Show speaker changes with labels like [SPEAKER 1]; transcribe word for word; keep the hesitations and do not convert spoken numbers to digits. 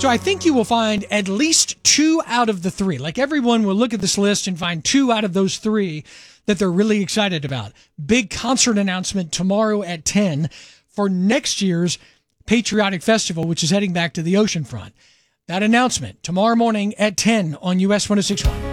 [SPEAKER 1] So I think you will find at least two out of the three. Like everyone will look at this list and find two out of those three that they're really excited about. Big concert announcement tomorrow at ten for next year's Patriotic Festival, which is heading back to the oceanfront. That announcement tomorrow morning at ten on U S one oh six point one.